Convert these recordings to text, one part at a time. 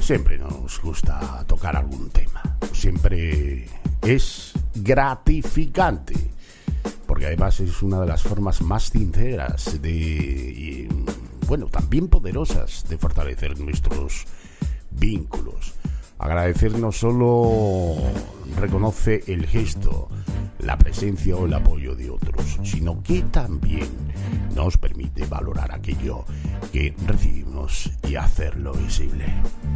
Siempre nos gusta tocar algún tema. Siempre es gratificante, porque además es una de las formas más sinceras y también poderosas de fortalecer nuestros vínculos. Agradecer no solo reconoce el gesto, la presencia o el apoyo de otros, sino que también nos permite valorar aquello que recibimos y hacerlo visible.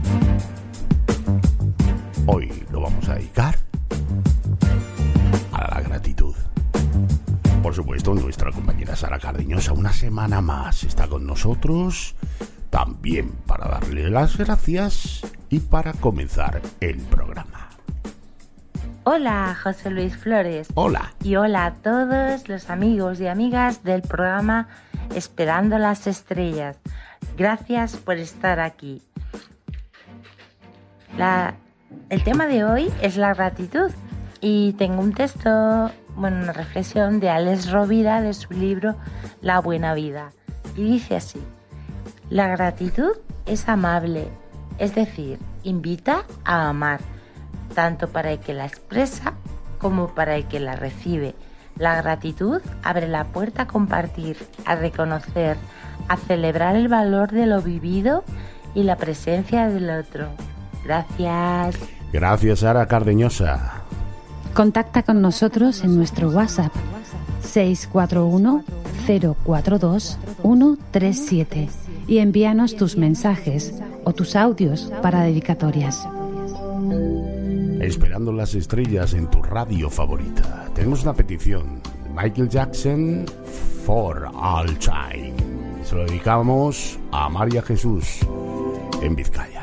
Hoy lo vamos a dedicar a la gratitud. Por supuesto, nuestra compañera Sara Cardeñosa una semana más está con nosotros, también para darle las gracias y para comenzar el programa. Hola, José Luis Flores. Hola. Y hola a todos los amigos y amigas del programa Esperando las Estrellas. Gracias por estar aquí. El tema de hoy es la gratitud y tengo un texto, una reflexión de Alex Rovira de su libro La Buena Vida. Y dice así: la gratitud es amable, es decir, invita a amar, tanto para el que la expresa como para el que la recibe. La gratitud abre la puerta a compartir, a reconocer, a celebrar el valor de lo vivido y la presencia del otro. Gracias. Gracias, Sara Cardeñosa. Contacta con nosotros en nuestro WhatsApp 641 042 137 y envíanos tus mensajes o tus audios para dedicatorias. Esperando las estrellas en tu radio favorita. Tenemos una petición. Michael Jackson, For All Time. Se lo dedicamos a María Jesús en Vizcaya.